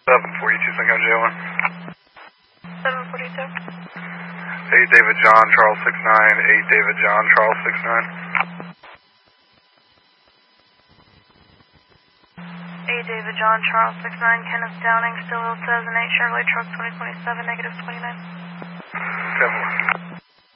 742, Syncom J1. 742. 8 David John, Charles 69, 8 David John, Charles 69. 8 David John, Charles 69, Kenneth Downing, Stillwell 2008, Chevrolet Truck 2027, -29. 10-4.